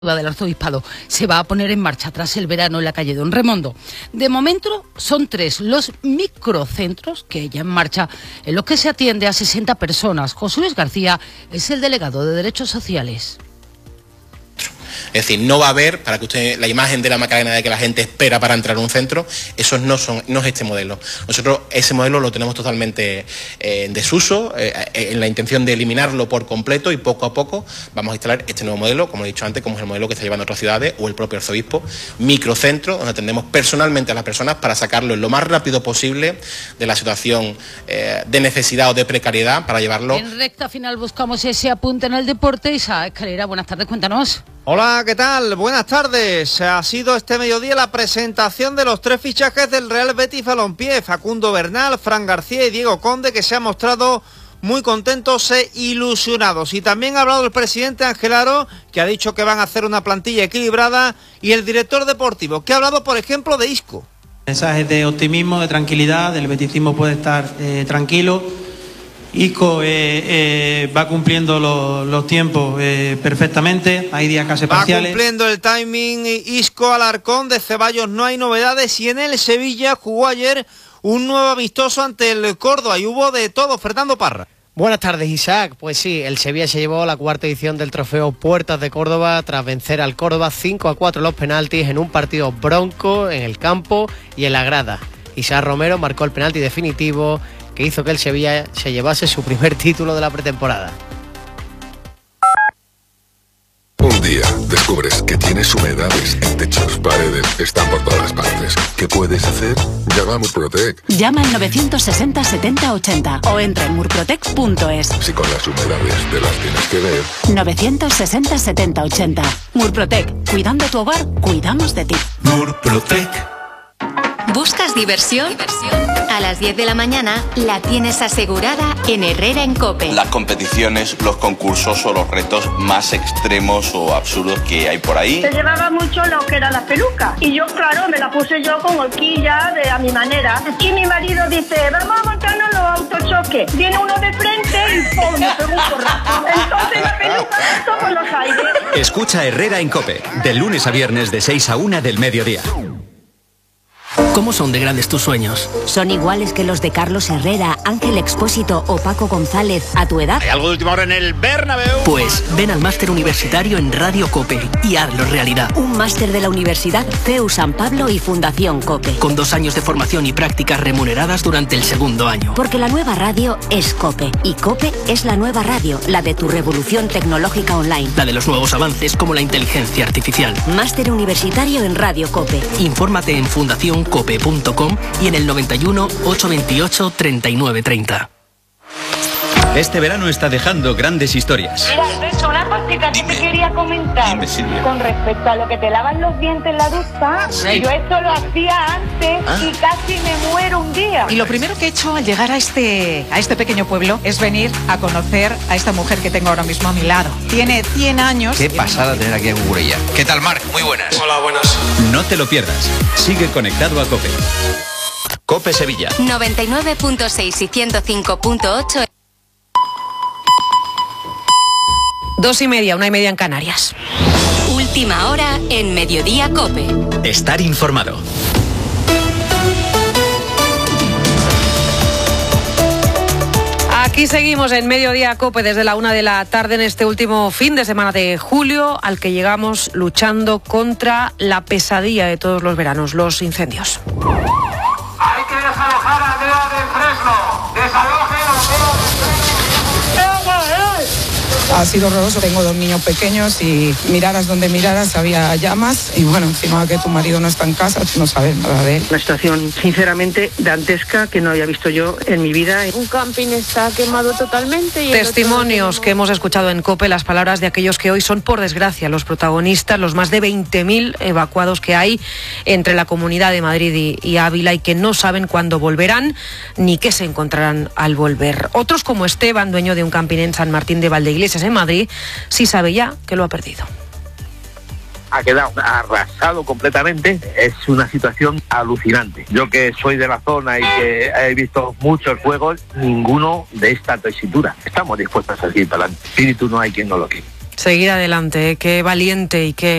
del Arzobispado se va a poner en marcha tras el verano en la calle Don Remondo. De momento son 3 los microcentros que ya en marcha, en los que se atiende a 60 personas. José Luis García es el delegado de Derechos Sociales. Es decir, no va a haber, para que usted, la imagen de la Macarena de que la gente espera para entrar a un centro, eso no es este modelo. Nosotros ese modelo lo tenemos totalmente en desuso, en la intención de eliminarlo por completo, y poco a poco vamos a instalar este nuevo modelo, como he dicho antes, como es el modelo que está llevando otras ciudades o el propio arzobispo, microcentro, donde atendemos personalmente a las personas para sacarlo lo más rápido posible de la situación de necesidad o de precariedad, para llevarlo. En recta final buscamos ese apunte en el deporte. Isaac Calera, buenas tardes, cuéntanos. Hola, ¿qué tal? Buenas tardes. Ha sido este mediodía la presentación de los 3 fichajes del Real Betis Balompié: Facundo Bernal, Fran García y Diego Conde, que se han mostrado muy contentos e ilusionados. Y también ha hablado el presidente Ángel Aro, que ha dicho que van a hacer una plantilla equilibrada, y el director deportivo, que ha hablado, por ejemplo, de Isco. Mensajes de optimismo, de tranquilidad, del beticismo puede estar tranquilo. Isco va cumpliendo los tiempos perfectamente, hay días casi parciales. Va cumpliendo el timing Isco. Alarcón, de Ceballos no hay novedades, y en el Sevilla jugó ayer un nuevo amistoso ante el Córdoba y hubo de todo. Fernando Parra. Buenas tardes, Isaac. Pues sí, el Sevilla se llevó la 4ª edición del trofeo Puertas de Córdoba tras vencer al Córdoba 5-4 los penaltis en un partido bronco en el campo y en la grada. Isaac Romero marcó el penalti definitivo que hizo que el Sevilla se llevase su primer título de la pretemporada. Un día descubres que tienes humedades en techos, paredes, están por todas partes. ¿Qué puedes hacer? Llama a Murprotec. Llama al 960 70 80 o entra en murprotec.es. Si con las humedades te las tienes que ver. 960 70 80. Murprotec. Cuidando tu hogar, cuidamos de ti. Murprotec. ¿Buscas diversión? A las 10 de la mañana la tienes asegurada en Herrera en COPE. Las competiciones, los concursos o los retos más extremos o absurdos que hay por ahí. Se llevaba mucho lo que era la peluca. Y yo, claro, me la puse yo con horquilla a mi manera. Y mi marido dice, vamos a montarnos los autochoques. Viene uno de frente y ¡pum! Me pegó un porrazo. Entonces la peluca saltó por los aires. Escucha Herrera en COPE, de lunes a viernes de 6 a 1 del mediodía. ¿Cómo son de grandes tus sueños? Son iguales que los de Carlos Herrera, Ángel Expósito o Paco González. ¿A tu edad? ¿Hay algo de última hora en el Bernabéu? Pues ven al máster universitario en Radio COPE y hazlo realidad. Un máster de la Universidad CEU San Pablo y Fundación COPE. Con 2 años de formación y prácticas remuneradas durante el 2º año. Porque la nueva radio es COPE. Y COPE es la nueva radio, la de tu revolución tecnológica online. La de los nuevos avances como la inteligencia artificial. Máster universitario en Radio COPE. Infórmate en fundacioncope.com y en el 91 828 3930. Este verano está dejando grandes historias. Mira, Alberto, una cosita que te quería comentar. Dime, Silvia. Con respecto a lo que te lavas los dientes en la ducha, yo esto lo hacía antes y casi me muero un día. Y lo primero que he hecho al llegar a este pequeño pueblo es venir a conocer a esta mujer que tengo ahora mismo a mi lado. Tiene 100 años. Qué pasada tener aquí a Cucurella. ¿Qué tal, Marc? Muy buenas. Hola, buenas. No te lo pierdas. Sigue conectado a COPE. COPE Sevilla. 99.6 y 105.8. 2:30, 1:30 en Canarias. Última hora en Mediodía COPE. Estar informado. Aquí seguimos en Mediodía COPE desde la 1 de la tarde en este último fin de semana de julio, al que llegamos luchando contra la pesadilla de todos los veranos, los incendios. Hay que desalojar a Aldea del Fresno. Desalojen a Aldea del Fresno. Ha sido horroroso, tengo 2 niños pequeños y miraras donde miraras había llamas y bueno, encima que tu marido no está en casa, tú no sabes nada de él. Una situación sinceramente dantesca que no había visto yo en mi vida. Un camping está quemado totalmente. Y testimonios que hemos escuchado en COPE, las palabras de aquellos que hoy son, por desgracia, los protagonistas, los más de 20.000 evacuados que hay entre la Comunidad de Madrid y Ávila y que no saben cuándo volverán ni qué se encontrarán al volver. Otros como Esteban, dueño de un camping en San Martín de Valdeiglesias, en Madrid, sí sabe ya que lo ha perdido. Ha quedado arrasado completamente. Es una situación alucinante. Yo que soy de la zona y que he visto muchos fuegos, ninguno de esta tesitura. Estamos dispuestos a seguir para adelante. Espíritu no hay quien no lo quiera. Seguir adelante, qué valiente y qué